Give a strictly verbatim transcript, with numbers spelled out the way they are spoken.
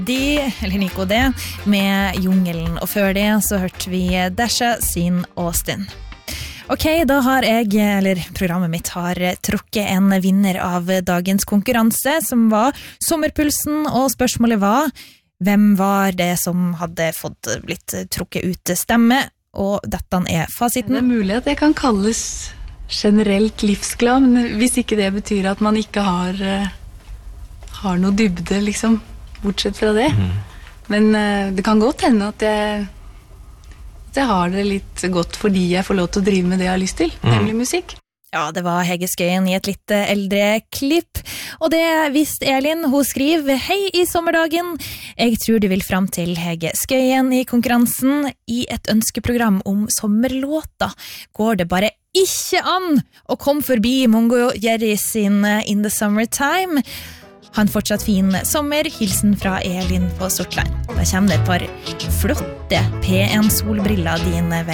De, eller Nico D, med Jungelen, og før det så hørte vi Dasha sin Austin. Ok, da har jeg, eller programmet mitt har trukket en vinner av dagens konkurranse, som var Sommerpulsen, og spørsmålet var, hvem var det som hadde fått blitt trukket ut stemme? Og dette er fasiten. Det er mulig at det kan kalles generelt livsglad, men hvis ikke det betyr at man ikke har, har noe dybde, liksom, bortsett fra det. Mm. Men uh, det kan godt hende at jeg, at jeg har det litt godt fordi jeg får lov til å drive med det jeg har lyst til, mm. nemlig musikk. Ja, det var Hege Skøyen i et litt eldre klipp. Og det visste Elin, hun skriver, hei i sommerdagen. Jeg tror du vil frem til Hege Skøyen i konkurransen. I et ønskeprogram om sommerlåter går det bare ikke an å komme forbi Mongo Jerry sin In the Summertime. Han fortsatt fin sommer, hilsen fra Elin på Sortland. Da kommer det et par flotte P en solbriller dine vei.